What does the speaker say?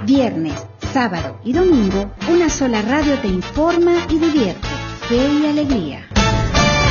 Viernes, sábado y domingo, una sola radio te informa y divierte. Fe y alegría.